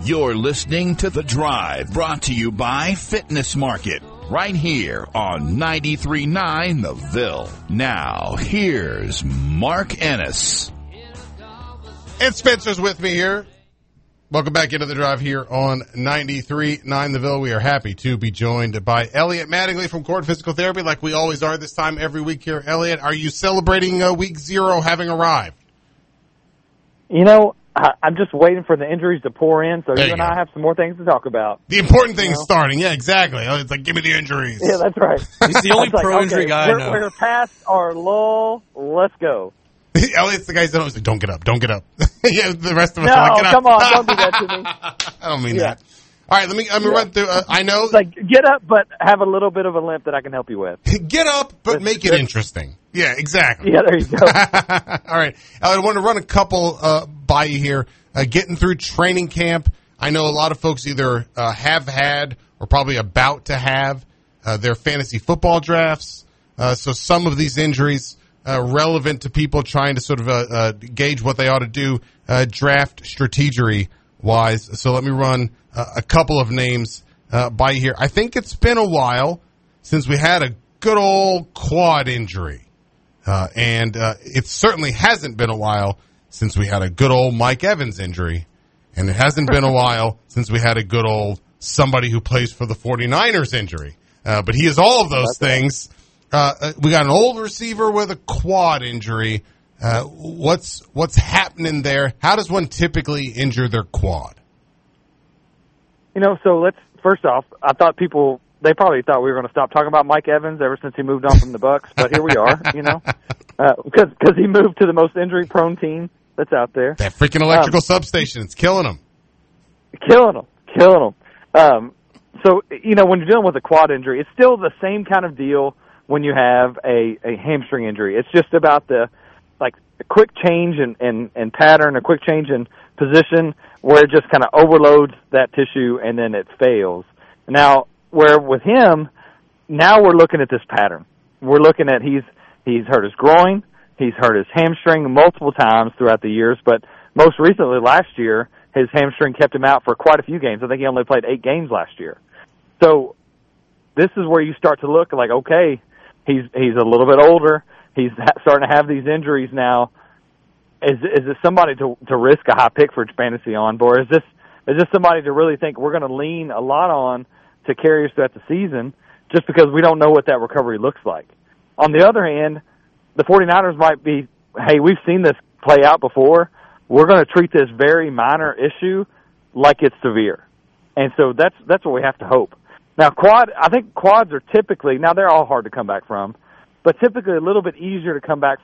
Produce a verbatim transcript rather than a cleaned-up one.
You're listening to The Drive, brought to you by Fitness Market, right here on ninety-three point nine The Ville. Now, here's Mark Ennis. And Spencer's with me here. Welcome back into The Drive here on ninety-three point nine The Ville. We are happy to be joined by Elliot Mattingly from Court Physical Therapy, like we always are this time every week here. Elliot, are you celebrating uh, week zero having arrived? You know, I, I'm just waiting for the injuries to pour in, so There you you and go. I have some more things to talk about. The important thing's You know? starting. Yeah, exactly. It's like, give me the injuries. Yeah, that's right. He's the only It's like, pro-injury okay, guy we're, I know. We're past our lull. Let's go. Elliot's the guy that always like, don't get up, don't get up. Yeah, the rest of us No, are like, get come up. on, don't do that to me. I don't mean Yeah. that. All right, let me, let me Yeah. run through. Uh, I know, It's like, get up, but have a little bit of a limp that I can help you with. get up, but make it interesting. Yeah, exactly. Yeah, there you go. All right. I want to run a couple uh, by you here. Uh, getting through training camp, I know a lot of folks either uh, have had or probably about to have uh, their fantasy football drafts. Uh, so some of these injuries uh, relevant to people trying to sort of uh, uh, gauge what they ought to do uh, draft strategery-wise. So let me run uh, a couple of names uh, by you here. I think it's been a while since we had a good old quad injury. Uh, and uh, it certainly hasn't been a while since we had a good old Mike Evans injury. And it hasn't been a while since we had a good old somebody who plays for the 49ers injury. Uh, but he is all of those things. Uh, uh, we got an old receiver with a quad injury. Uh, what's what's happening there? How does one typically injure their quad? You know, so let's, first off, I thought people, they probably thought we were going to stop talking about Mike Evans ever since he moved on from the Bucs, but here we are, you know, because uh, he moved to the most injury-prone team that's out there. That freaking electrical um, substation, it's killing him. Killing him, killing him. Um, so, you know, when you're dealing with a quad injury, it's still the same kind of deal when you have a, a hamstring injury. It's just about the, like, a quick change in, in, in pattern, a quick change in position where it just kind of overloads that tissue and then it fails. Now, where with him, now we're looking at this pattern. We're looking at he's he's hurt his groin, he's hurt his hamstring multiple times throughout the years, but most recently last year, his hamstring kept him out for quite a few games. I think he only played eight games last year. So this is where you start to look like, okay, he's he's a little bit older. He's ha- starting to have these injuries now. Is is this somebody to to risk a high pick for fantasy on, or is this is this somebody to really think we're going to lean a lot on to carry us throughout the season just because we don't know what that recovery looks like? On the other hand, the 49ers might be, hey, we've seen this play out before. We're going to treat this very minor issue like it's severe. And so that's that's what we have to hope. Now, quad, I think quads are typically, now they're all hard to come back from, but typically a little bit easier to come back